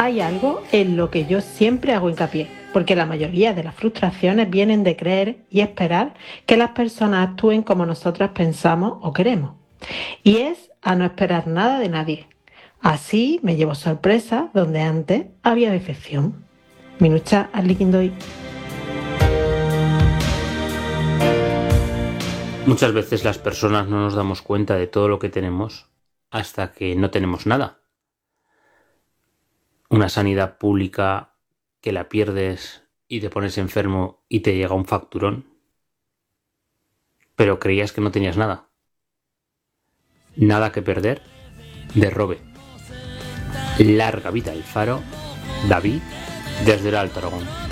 hay algo en lo que yo siempre hago hincapié, porque la mayoría de las frustraciones vienen de creer y esperar que las personas actúen como nosotras pensamos o queremos. Y es a no esperar nada de nadie. Así me llevo sorpresas donde antes había decepción. Minucha Arlikindoy. Muchas veces las personas no nos damos cuenta de todo lo que tenemos hasta que no tenemos nada. Una sanidad pública que la pierdes y te pones enfermo y te llega un facturón, pero creías que no tenías nada. Nada que perder, derrobe. Larga vida el faro, David, desde el Alto Aragón.